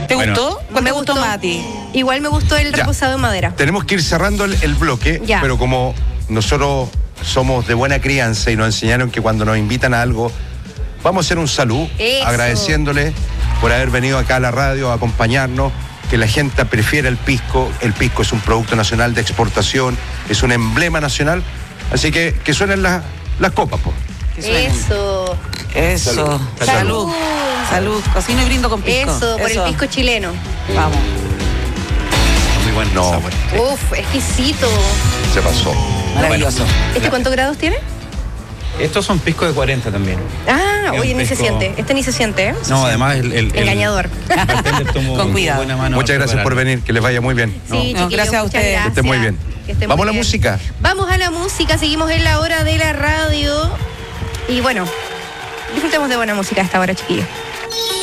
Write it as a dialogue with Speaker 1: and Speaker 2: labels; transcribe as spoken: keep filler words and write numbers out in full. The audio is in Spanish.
Speaker 1: ¿Te
Speaker 2: Bueno,
Speaker 1: gustó? ¿Cuál
Speaker 3: me
Speaker 1: te gustó
Speaker 3: gustó.
Speaker 1: más a ti?
Speaker 3: Igual me gustó el
Speaker 4: Ya.
Speaker 3: reposado en madera.
Speaker 4: Tenemos que ir cerrando el, el bloque,
Speaker 3: Ya.
Speaker 4: pero como nosotros somos de buena crianza y nos enseñaron que cuando nos invitan a algo, vamos a hacer un salud,
Speaker 3: Eso.
Speaker 4: agradeciéndole por haber venido acá a la radio a acompañarnos, que la gente prefiere el pisco. El pisco es un producto nacional de exportación, es un emblema nacional, así que que suenen las, las copas, po.
Speaker 1: Que suene.
Speaker 3: Eso.
Speaker 1: Eso.
Speaker 4: Salud.
Speaker 1: Salud.
Speaker 3: Salud.
Speaker 1: Salud. Cocino y brindo con pisco.
Speaker 3: Eso, por el pisco chileno.
Speaker 1: Vamos.
Speaker 2: Muy bueno.
Speaker 4: No,
Speaker 2: sabor.
Speaker 3: Uf, exquisito.
Speaker 4: se pasó.
Speaker 1: Maravilloso.
Speaker 3: ¿Este cuántos grados tiene?
Speaker 2: Estos son piscos de cuarenta también.
Speaker 3: Ah,
Speaker 2: Es
Speaker 3: oye,
Speaker 2: un
Speaker 3: ni se
Speaker 2: pisco-
Speaker 3: siente. Este ni se siente, ¿eh?
Speaker 2: No, además el, el, el
Speaker 3: Engañador.
Speaker 2: bartender tomó
Speaker 1: Con cuidado.
Speaker 2: buena mano
Speaker 4: Muchas
Speaker 2: al
Speaker 4: gracias por
Speaker 2: prepararlo.
Speaker 4: venir, que les vaya muy bien.
Speaker 3: Sí,
Speaker 1: No,
Speaker 3: chiquillos,
Speaker 1: gracias a
Speaker 3: muchas
Speaker 1: ustedes.
Speaker 3: gracias.
Speaker 4: Que esté muy bien.
Speaker 3: Que esté muy
Speaker 4: Vamos a la
Speaker 3: bien.
Speaker 4: música.
Speaker 3: Vamos a la música, seguimos en la hora de la radio. Y bueno, disfrutemos de buena música a esta hora, chiquillos.